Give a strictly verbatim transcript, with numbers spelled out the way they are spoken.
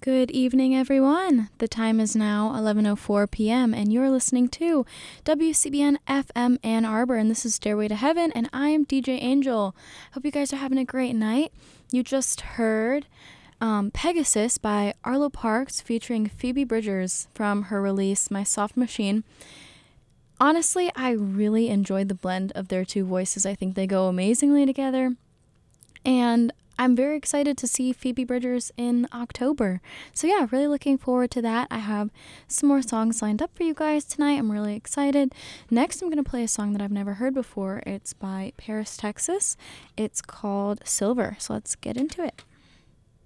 Good evening, everyone. The time is now eleven oh four p.m., and you're listening to W C B N F M Ann Arbor, and this is Stairway to Heaven, and I'm D J Angel. Hope you guys are having a great night. You just heard um, Pegasus by Arlo Parks featuring Phoebe Bridgers from her release, My Soft Machine. Honestly, I really enjoyed the blend of their two voices. I think they go amazingly together, and I'm very excited to see Phoebe Bridgers in October. So yeah, really looking forward to that. I have some more songs lined up for you guys tonight. I'm really excited. Next, I'm going to play a song that I've never heard before. It's by Paris, Texas. It's called Silver. So let's get into it.